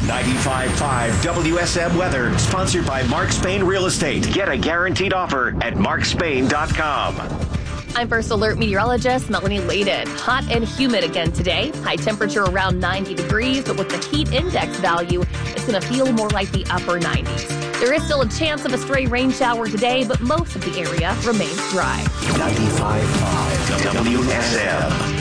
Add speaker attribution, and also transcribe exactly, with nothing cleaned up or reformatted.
Speaker 1: ninety-five point five W S M weather, sponsored by Mark Spain Real Estate. Get a guaranteed offer at mark spain dot com.
Speaker 2: I'm First Alert meteorologist Melanie Layden. Hot and humid again today. High temperature around ninety degrees, but with the heat index value, it's going to feel more like the upper nineties. There is still a chance of a stray rain shower today, but most of the area remains dry.
Speaker 1: ninety-five point five W S M.